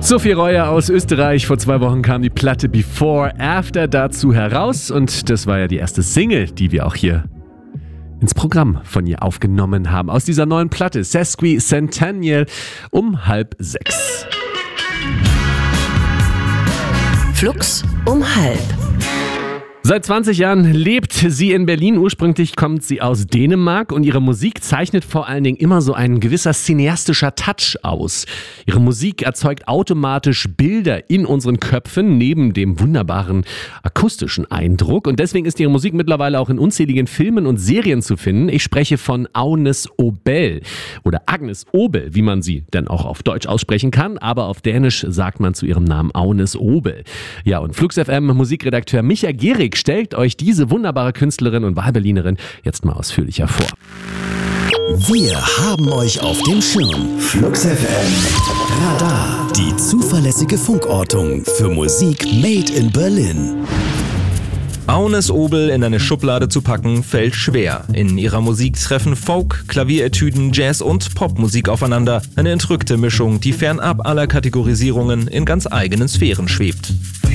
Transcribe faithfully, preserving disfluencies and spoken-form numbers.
Sophie Reuer aus Österreich. Vor zwei Wochen kam die Platte Before After dazu heraus und das war ja die erste Single, die wir auch hier ins Programm von ihr aufgenommen haben. Aus dieser neuen Platte, Sesquicentennial, um halb sechs. Flux um halb. Seit zwanzig Jahren lebt sie in Berlin. Ursprünglich kommt sie aus Dänemark und ihre Musik zeichnet vor allen Dingen immer so ein gewisser cineastischer Touch aus. Ihre Musik erzeugt automatisch Bilder in unseren Köpfen, neben dem wunderbaren akustischen Eindruck. Und deswegen ist ihre Musik mittlerweile auch in unzähligen Filmen und Serien zu finden. Ich spreche von Agnes Obel oder Agnes Obel, wie man sie denn auch auf Deutsch aussprechen kann. Aber auf Dänisch sagt man zu ihrem Namen Agnes Obel. Ja, und Flux F M Musikredakteur Micha Gehrig stellt euch diese wunderbare Künstlerin und Wahlberlinerin jetzt mal ausführlicher vor. Wir haben euch auf dem Schirm. Flux F M Radar. Die zuverlässige Funkortung für Musik made in Berlin. Agnes Obel in eine Schublade zu packen, fällt schwer. In ihrer Musik treffen Folk, Klavieretüden, Jazz und Popmusik aufeinander. Eine entrückte Mischung, die fernab aller Kategorisierungen in ganz eigenen Sphären schwebt.